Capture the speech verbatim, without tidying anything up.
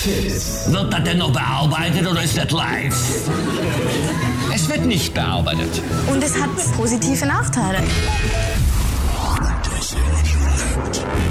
Fit. Wird das denn noch bearbeitet oder ist das live? Es wird nicht bearbeitet. Und es hat positive Nachteile. Das Radio